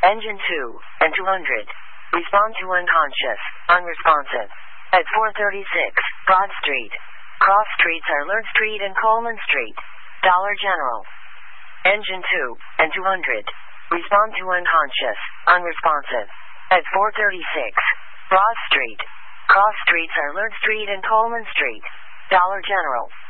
Engine 2 and 200. Respond to unconscious, unresponsive. At 436, Broad Street. Cross streets are Lord Street and Coleman Street. Dollar General. Engine 2 and 200. Respond to unconscious, unresponsive. At 436, Broad Street. Cross streets are Lord Street and Coleman Street. Dollar General.